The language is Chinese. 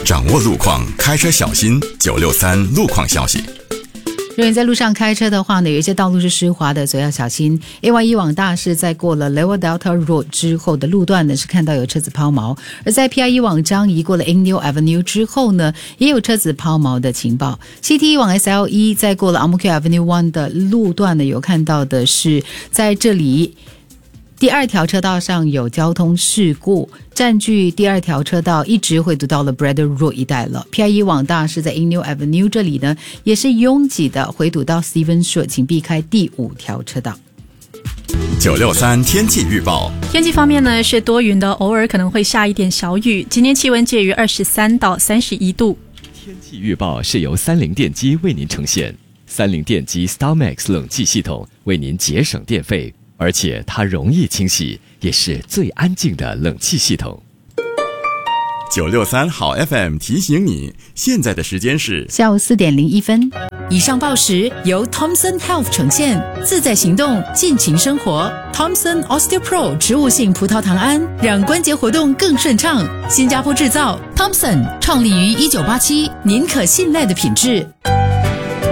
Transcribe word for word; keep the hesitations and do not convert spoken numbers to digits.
掌握路况，开车小心。九六三路况消息。 如果你在路上开车的话呢，有一些道路是湿滑的，所以要小心。A Y 一往大是在过了 Lower Delta Road 之后的路段呢，是看到有车子抛锚；而在 P I 一往张移过了 Inglewood Avenue 之后呢，也有车子抛锚的情报。C T 一往 S L 一在过了 Ang Mo Kio Avenue 一的路段呢，有看到的是在这里第二条车道上有交通事故，占据第二条车道，一直回堵到了 Braddon Road 一带了。P I 一往大是在 Inglewood Avenue 这里呢，也是拥挤的，回堵到 Stevens Road， 请避开第五条车道。 九六三天气预报。 天气方面呢，是多云的，偶尔可能会下一点小雨。今天气温介于二十三到三十一度。 天气预报是由三菱电机为您呈现。三菱电机 StarMax 冷气系统为您节省电费，而且它容易清洗，也是最安静的冷气系统。 九六三好 F M 提醒你，现在的时间是下午四点零一分。以上报时由 Thomson Health 呈现，自在行动，尽情生活。Thomson OsteoPro 植物性葡萄糖胺，让关节活动更顺畅。新加坡制造 ，Thomson 创立于一九八七，您可信赖的品质。